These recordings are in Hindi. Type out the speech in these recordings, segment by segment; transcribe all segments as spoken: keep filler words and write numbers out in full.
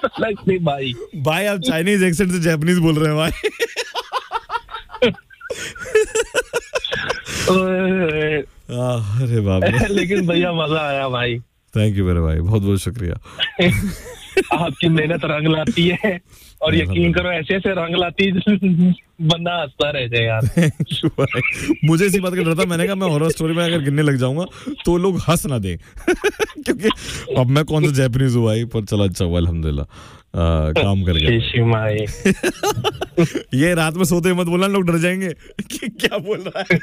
लगती भाई। भाई आप चाइनीज एक्सेंट से जापानीज बोल रहे हैं भाई। अरे बाप रे। लेकिन भैया मजा आया भाई। थैंक यू मेरे भाई, बहुत बहुत शुक्रिया। आपकी मेहनत रंग लाती है और यकीन करो ऐसे ऐसे रंग लाती बंदा हंसता रह जाए यार। मुझे इसी बात का डर था, मैंने कहा मैं हॉरर स्टोरी में अगर गिनने लग जाऊंगा तो लोग हंस ना दें। क्योंकि अब मैं कौन सा जापानीज हूँ भाई, पर चला अच्छा हुआ अल्हम्दुलिल्लाह काम कर गया। ये रात में सोते मत बोलना, लोग डर जाएंगे कि क्या बोल रहा है।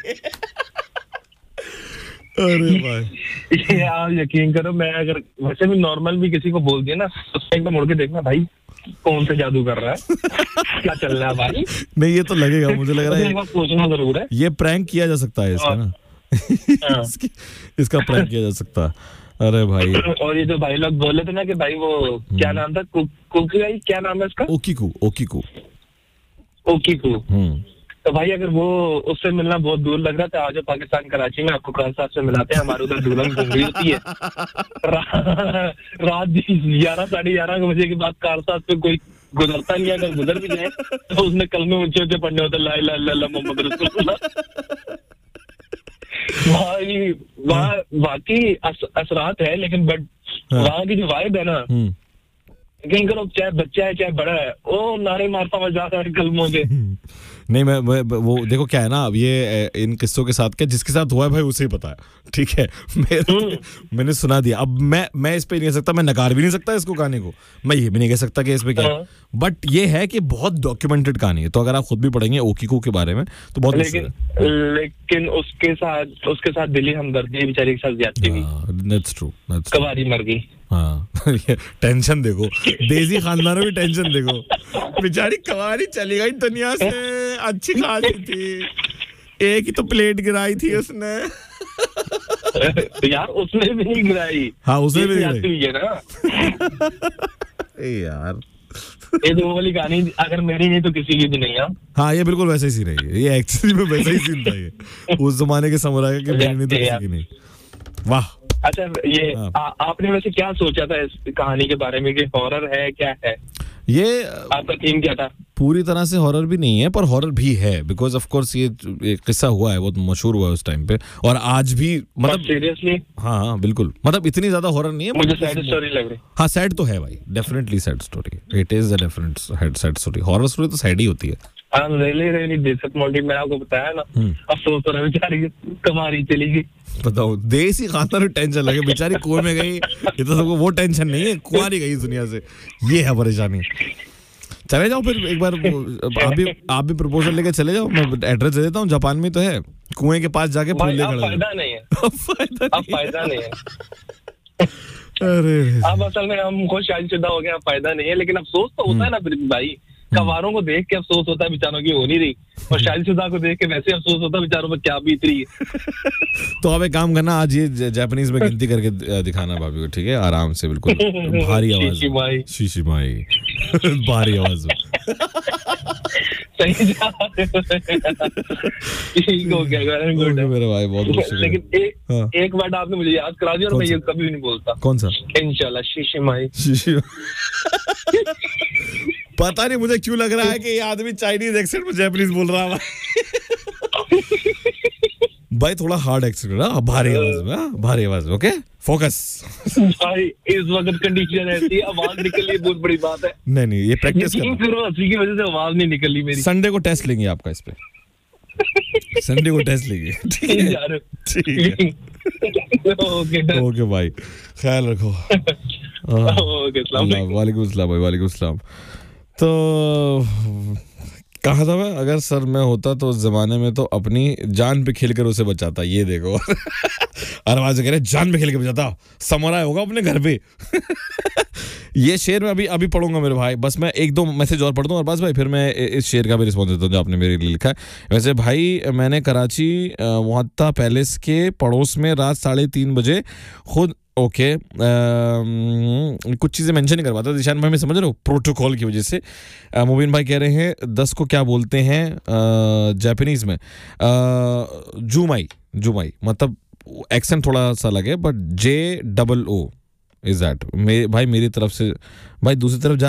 अरे भाई ये आप यकीन करो, मैं अगर वैसे भी नॉर्मल भी किसी को बोल दिया ना तो एक बार मुड़ के देखना भाई कौन से जादू कर रहा है, क्या चल रहा है भाई। नहीं ये तो लगेगा, मुझे लग रहा है सोचना जरूर है। ये प्रैंक किया जा सकता है इसका ना। इसकी, इसका प्रैंक किया जा सकता है। अरे भाई और ये जो भाई लोग बोले थे ना कि भाई वो क्या नाम था, कुकी, क्या नाम है उसका? ओकीकू। ओकीकू ओकीकू। तो भाई अगर वो उससे मिलना बहुत दूर लग रहा था, आज पाकिस्तान कराची में आपको खान साहब से मिलाते हैं। हमारे उधर दुल्हन घूम रही होती है रा, रात ग्यारह साढ़े ग्यारह बजे के बाद कार साहब पे कोई गुजरता नहीं है, अगर गुजर भी जाए तो उसने कलमे ऊंचे ऊंचे पढ़ने होते, ला इलाहा इल्लल्लाह मोहम्मद रसूलुल्लाह। भाई वहाँ वाकई असरात है, लेकिन बट वहाँ की जो वाइब है ना, कहीं करो चाहे बच्चा है चाहे बड़ा है, वो नारे मारता हुआ जा रहा है कलमों के। नहीं मैं, मैं वो देखो क्या है ना, अब ये इन किस्सों के साथ क्या जिसके साथ हुआ है भाई उसे ही पता है, ठीक है। मैं, मैंने सुना दिया। अब मैं मैं इस पे नहीं कह सकता, मैं नकार भी नहीं सकता इसको कहानी को, मैं ये भी नहीं कह सकता कि इसमें क्या, बट ये है कि बहुत डॉक्यूमेंटेड कहानी है। तो अगर आप खुद भी पढ़ेंगे ओकीकू के बारे में तो बहुत लेकिन लेकिन उसके साथ उसके साथ दिली हमदर्दी बेचारी के साथ ज्यादती हुई। दैट्स ट्रू, दैट्स कवारी मर गई। हाँ टेंशन देखो, देसी खानदानों की टेंशन देखो, बेचारी कवारी चली गई दुनिया से, अच्छी खासी थी, एक ही तो प्लेट गिराई थी उसने। यार उसने भी नहीं गिराई। हाँ उसने भी गिराई है ना। यार ये तो वो वाली कहानी अगर मेरी नहीं तो किसी की भी नहीं है। हाँ ये बिल्कुल वैसे ही सीन है, ये एक्चुअली में वैसा ही सीन था ये, उस जमाने के समुराई के मेरी नहीं तो किसी की नहीं। वाह। अच्छा ये आ, आपने वैसे क्या सोचा था इस कहानी के बारे में कि हॉरर है क्या है? ये आपका थीम क्या था? पूरी तरह से हॉरर भी नहीं है पर हॉरर भी है, बिकॉज ऑफ कोर्स ये किस्सा हुआ है, बहुत मशहूर हुआ है उस टाइम पे और आज भी, मतलब सीरियसली। हाँ हाँ बिल्कुल, मतलब इतनी ज्यादा हॉरर नहीं है, मुझे सैड स्टोरी लग रही। हाँ सैड तो है भाई, definitely sad story, it is a definite sad story. Horror story तो सैड ही होती है। हाँ रियली रियली बेसिक मोटिव मैंने आपको बताया ना, अफसोस हो रहा है बेचारी कमारी चली गई। बताओ देसी खानदान में टेंशन लगे, बेचारी कुएं में गई, ये तो सबको वो टेंशन नहीं है, कुआरी गई दुनिया से, ये है परेशानी। चले जाओ फिर एक बार, आप भी आप भी प्रपोजल लेके चले जाओ, मैं एड्रेस दे देता हूँ, जापान में तो है, कुएं के पास जाके फूल ले खड़ा। फायदा नहीं है, अब फायदा नहीं है। अरे अब असल में हमको शादीशुदा हो गया, फायदा नहीं है, लेकिन अफसोस तो होता है ना फिर भाई। कवारों को देख के अफसोस होता है बेचारों की हो नहीं रही, और शादीशुदा को देख के वैसे अफसोस होता है बेचारों पर क्या बीत रही है। तो आप एक काम करना, आज ये जापानीज में गिनती करके दिखाना भाभी को, ठीक है, आराम से, बिल्कुल भारी आवाज, शीशी माई, शीशी माई भारी आवाज। सही जा ठीक हो गया, गुड है मेरे भाई, बहुत बहुत शुक्रिया। लेकिन एक हाँ। एक वर्ड आपने मुझे याद करा दिया और मैं ये कभी भी नहीं बोलता। कौन सा? इंशाल्लाह शीशी माई। शीशी पता नहीं मुझे क्यों लग रहा है कि ये आदमी चाइनीज एक्सेंट में जापानीज बोल रहा है भाई, थोड़ा हार्ड एक्सेंट है, भारी आवाज में, भारी आवाज में। ओके फोकस भाई, इस वक्त कंडीशन ऐसी है, आवाज निकलनी बहुत बड़ी बात है। नहीं नहीं ये प्रैक्टिस करो, हंसी की वजह से आवाज नहीं निकली मेरी। संडे को टेस्ट लेंगे आपका इस पे, संडे को टेस्ट लेंगे, ठीक है ठीक है। ओके ओके भाई, ख्याल रखो। वालेकुम अस्सलाम भाई, वालेकुम अस्सलाम। तो कहा था मैं, अगर सर मैं होता तो उस जमाने में तो अपनी जान पे खेल कर उसे बचाता। ये देखो आवाज कह रहे जान पे खेल के बचाता, समराय होगा अपने घर पे। ये शेर मैं अभी अभी पढ़ूंगा मेरे भाई, बस मैं एक दो मैसेज और पढ़ दूं और बस भाई फिर मैं इस शेर का भी रिस्पॉन्स देता हूँ जो आपने मेरे लिए लिखा है। वैसे भाई मैंने कराची मुहत्ता पैलेस के पड़ोस में रात साढ़े तीन बजे खुद ओके okay, कुछ चीज़ें मेंशन नहीं करवाता दिशान भाई, मैं समझ रहे हो प्रोटोकॉल की वजह से। मुबीन भाई कह रहे हैं दस को क्या बोलते हैं जापानीज में, जूमाई, जूमाई मतलब एक्सेंट थोड़ा सा लगे, but J double O is that. भाई मेरी तरफ से भाई दूसरी तरफ जा